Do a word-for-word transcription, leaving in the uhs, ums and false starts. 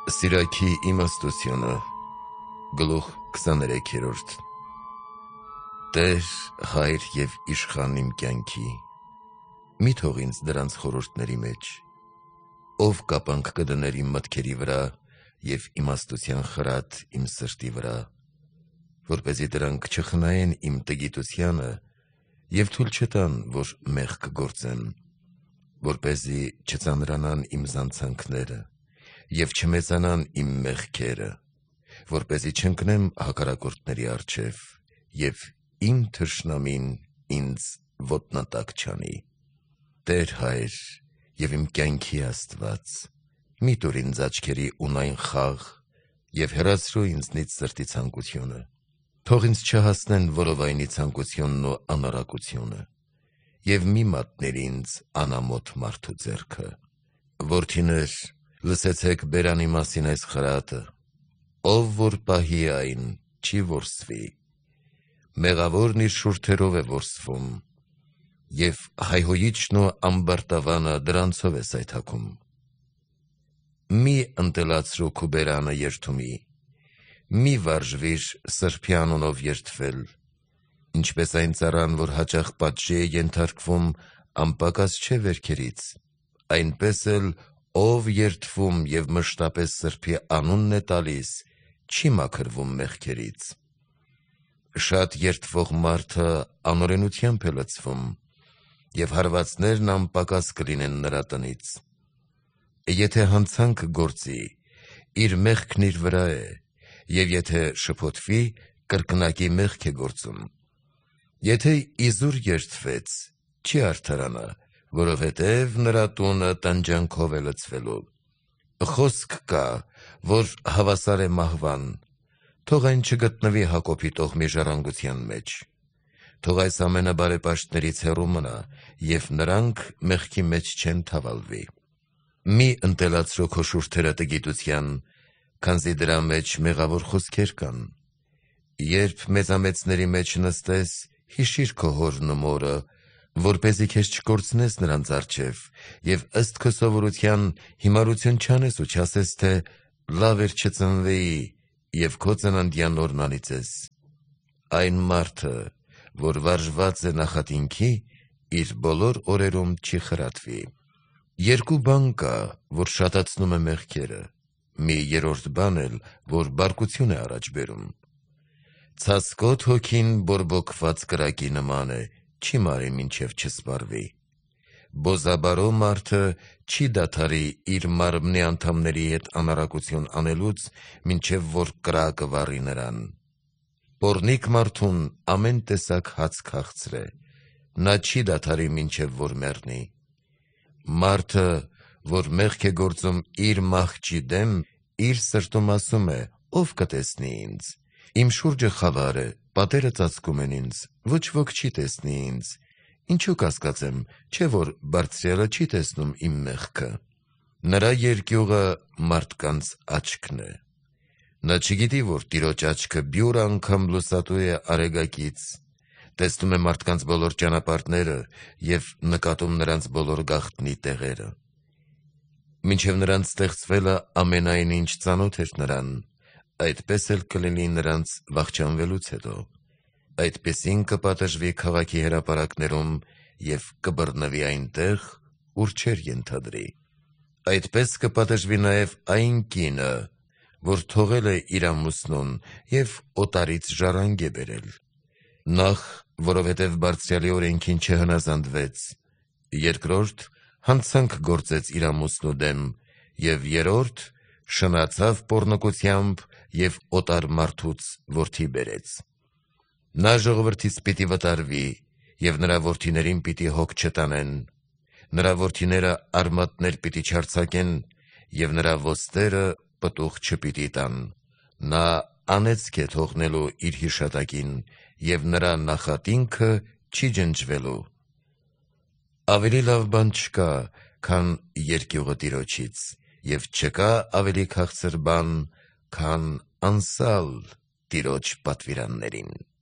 Սիրակի իմաստությունը գլուխ քսաներեքերորդ Տեր, հայր և իշխան իմ կյանքի, մի թող ինձ դրանց խորհուրդների մեջ, ով կապանք կդներ իմ մտքերի վրա և իմաստության խրատ իմ սրտի վրա, որպեսզի դրանք չխնայեն իմ տգիտությանը և թույլ չտան, որ մեղք գործեմ, որպեսզի չծանրանան իմ զանցանքները և չմեծանան իմ մեղքերը, որպեսզի չընկնեմ հակառակորդների առջև և իմ թշնամին ինձ ոտնատակ չանի։ Տեր հայր և իմ կյանքի Աստված, մի տուր ինձ աչքերի ունայն խաղ և հեռացրու ինձնից սրտի ցանկությունը, թող ինձ չհասնեն որովայնի ցանկությունն ու անառակությունը և մի մատնիր ինձ անամոթ մարդու ձեռքը։ Որդիներ, լսեցեք բերանի մասին այս խրատը, ով որ պահի է այն, չի որսվի, մեղավորն իր շուրթերով է որսվում և հայհոյիչն ու ամբարտավանը դրանցով է սայթաքում։ Մի ընտելացրու քու բերանը երդումի, մի վարժվիր սրբի անունով երդվել, ինչպես այն ծառան, որ հաճախ պատժի է ենթարկվում, անպակաս չէ վերքերից, այնպես էլ ով երդվում և մշտապես սրբի անունն է տալիս, չի մաքրվում մեղքերից։ Շատ երդվող մարդը անօրենությամբ է լցվում, և հարվածներն անպակաս կլինեն նրա տնից։ Եթե հանցանք գործի, իր մեղքն իր վրա է, և եթե շփոթվի, կրկնակի մեղք է գործում։ Եթե իզուր երդվեց, չի արդարանա, որովհետև նրա տունը տանջանքով է լցվելու։ Խոսք կա, որ հավասար է մահվան, թող այն չգտնվի Հակոբի տոհմի ժառանգության մեջ։ Թող այս ամենը բարեպաշտներից հեռու մնա, և նրանք մեղքի մեջ չեն թավալվի։ Մի ընտելացրու քո շուրթերը տգիտության, քանզի դրա մեջ մեղավոր խոսքեր կան։ Երբ մեծամեծների մեջ նստես, հիշիր քո հորն ու մորը, որպեսզի քեզ չկորցնես նրանց առջև, և ըստ քո սովորության հիմարություն չանես ու չասես, թե լավ էր չծնվեի, և քո ծննդյան օրն անիծես։ Այն մարդը, որ վարժված է նախատինքի, իր բոլոր օրերում չի խրատվի։ Երկու բան կա, որ շատացնում է մեղքերը, մի երրորդ բան էլ, որ բարկություն է առաջ բերում։ Ցասկոտ հոգին բորբոքված կրակի նման է, չի մարի մինչև չսպառվի։ Բոզաբարո մարդը չի դադարի իր մարմնի անդամների հետ անառակություն անելուց, մինչև որ կրակը վառի նրան։ Պոռնիկ մարդուն ամեն տեսակ հաց քաղցր է, նա չի դադարի մինչև որ մեռնի։ Մարդը, որ մեղք է գործում իր մահճի դեմ, իր սրտում ասում է. «Ով կտեսնի ինձ»։ Իմ շուրջը խավար է, պատերը ծածկում են ինձ, ոչ ոք չի տեսնի ինձ։ Ինչու կասկածեմ, չէ՞ որ Բարձրյալը չի տեսնում իմ մեղքը։ Նրա երկյուղը մարդկանց աչքն է։ Նա չգիտի, որ Տիրոջ աչքը բյուր անգամ լուսատու է արեգակից, տեսնում է մարդկանց բոլոր ճանապարհները և նկատում նրանց բոլոր գաղտնի տեղերը։ Մինչև նրանց ստեղծվելը ամենայն ինչ ծանոթ էր նրան, այդպես էլ կլինի նրանց վախճանվելուց հետո։ Այդպիսին կպատժվի քաղաքի հրապարակներում և կբռնվի այնտեղ, ուր չէր ենթադրի։ Այդպես կպատժվի նաև այն կինը, որ թողել է իր ամուսնուն և օտարից ժառանգ է բերել։ Նախ, որովհետև Բարձրյալի օրենքին չհնազանդվեց, երկրորդ, հանցանք գործեց իր ամուսնու դեմ, և երրորդ, շնացավ պոռնկությամբ և օտար մարդուց որդի բերեց։ Նա ժողովրդից պիտի վտարվի, և նրա որդիներին պիտի հոգ չտանեն, նրա որդիները արմատներ պիտի չարձակեն, և նրա ոստերը պտուղ չպիտի տան։ Նա անեծք է թողնելու իր հիշատակին, և նրա նախատինքը չի ջնջվելու։ Ավելի լավ բան չկա, քան երկյուղը Տիրոջից, և չկա ավելի քաղցր բան, քան անսալ Տիրոջ պատվիրաններին։